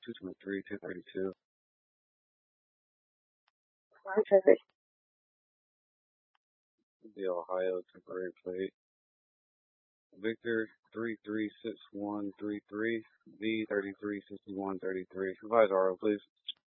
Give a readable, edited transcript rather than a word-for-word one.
223-1032. Okay. The Ohio temporary plate. Victor 336133, V 336133. Advise RO, please.